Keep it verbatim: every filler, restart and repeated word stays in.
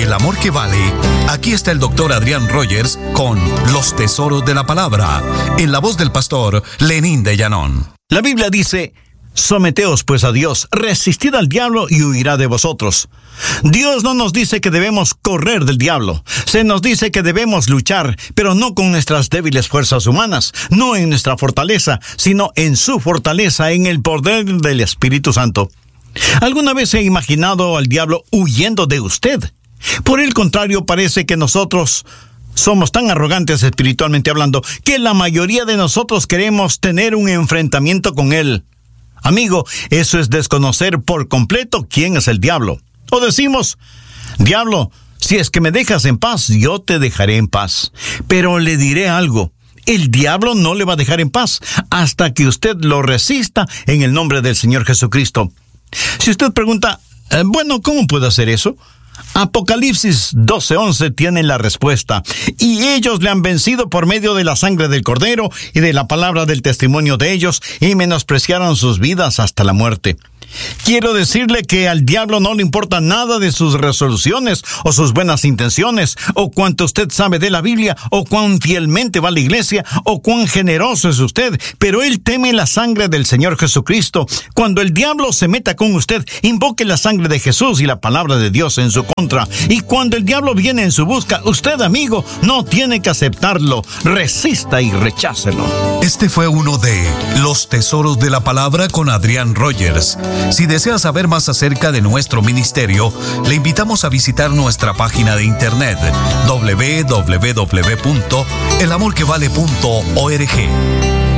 El amor que vale. Aquí está el doctor Adrián Rogers con Los Tesoros de la Palabra, en la voz del pastor Lenín de Llanón. La Biblia dice: someteos pues a Dios, resistid al diablo y huirá de vosotros. Dios no nos dice que debemos correr del diablo. Se nos dice que debemos luchar, pero no con nuestras débiles fuerzas humanas, no en nuestra fortaleza, sino en su fortaleza, en el poder del Espíritu Santo. ¿Alguna vez se ha imaginado al diablo huyendo de usted? Por el contrario, parece que nosotros somos tan arrogantes espiritualmente hablando que la mayoría de nosotros queremos tener un enfrentamiento con él. Amigo, eso es desconocer por completo quién es el diablo. O decimos: diablo, si es que me dejas en paz, yo te dejaré en paz. Pero le diré algo: el diablo no le va a dejar en paz hasta que usted lo resista en el nombre del Señor Jesucristo. Si usted pregunta, eh, bueno, ¿cómo puedo hacer eso? Apocalipsis doce once tiene la respuesta. Y ellos le han vencido por medio de la sangre del Cordero y de la palabra del testimonio de ellos, y menospreciaron sus vidas hasta la muerte. Quiero decirle que al diablo no le importa nada de sus resoluciones o sus buenas intenciones, o cuánto usted sabe de la Biblia, o cuán fielmente va a la iglesia, o cuán generoso es usted, pero él teme la sangre del Señor Jesucristo. Cuando el diablo se meta con usted, invoque la sangre de Jesús y la palabra de Dios en su contra. Y cuando el diablo viene en su busca, usted, amigo, no tiene que aceptarlo. Resista y rechácelo. Este fue uno de Los Tesoros de la Palabra con Adrián Rogers. Si desea saber más acerca de nuestro ministerio, le invitamos a visitar nuestra página de internet doble u doble u doble u punto el amor que vale punto org.